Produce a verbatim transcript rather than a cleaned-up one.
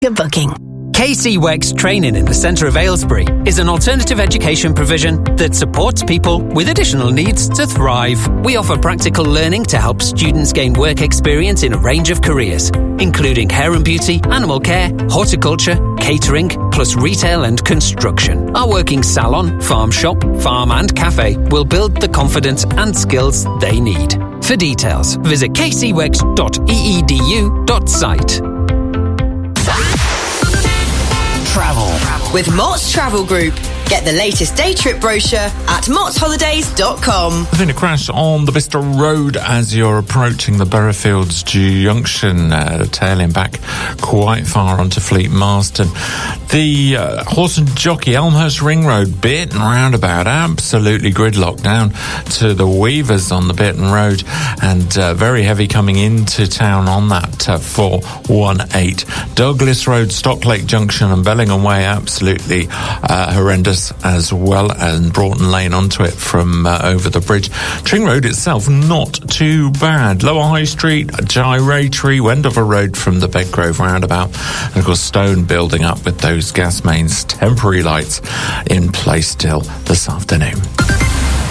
your booking. K C WEX Training in the Centre of Aylesbury is an alternative education provision that supports people with additional needs to thrive. We offer practical learning to help students gain work experience in a range of careers, including hair and beauty, animal care, horticulture, catering, plus retail and construction. Our working salon, farm shop, farm and cafe will build the confidence and skills they need. For details, visit k c wex dot e e d u dot site. Travel with Mott's Travel Group. Get the latest day trip brochure at motts holidays dot com. There's been a crash on the Bicester Road as you're approaching the Burrowfields Junction, uh, tailing back quite far onto Fleet Marston. The uh, Horse and Jockey Elmhurst Ring Road, Burton Roundabout, absolutely gridlocked down to the Weavers on the Burton Road, and uh, very heavy coming into town on that uh, four one eight. Douglas Road, Stocklake Junction and Bellingham Way, absolutely uh, horrendous as well, and Broughton Lane onto it from uh, over the bridge. Tring Road itself, not too bad. Lower High Street, Gyratory, Wendover Road from the Bedgrove roundabout, and of course Stone building up with those gas mains, temporary lights in place still this afternoon.